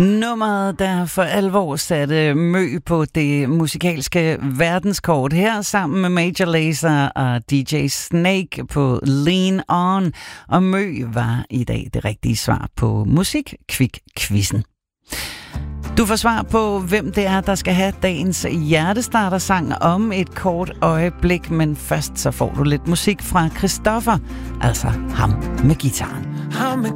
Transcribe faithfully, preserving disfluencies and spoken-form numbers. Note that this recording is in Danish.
Nummeret, der for alvor satte Mø på det musikalske verdenskort her, sammen med Major Lazer og D J Snake på Lean On. Og Mø var i dag det rigtige svar på Musikquiz-quizzen. Du får svar på, hvem det er, der skal have dagens hjertestartersang om et kort øjeblik, men først så får du lidt musik fra Christoffer, altså ham med gitaren.